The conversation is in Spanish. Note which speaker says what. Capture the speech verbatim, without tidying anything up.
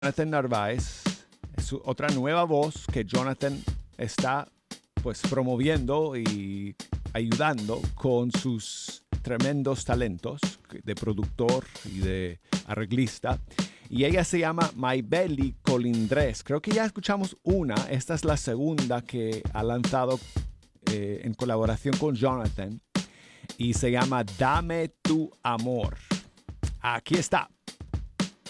Speaker 1: Jonathan Narváez, es otra nueva voz que Jonathan está pues promoviendo y ayudando con sus tremendos talentos de productor y de arreglista. Y ella se llama Maybelly Colindres. Creo que ya escuchamos una. Esta es la segunda que ha lanzado eh, en colaboración con Jonathan. Y se llama Dame tu amor. Aquí está.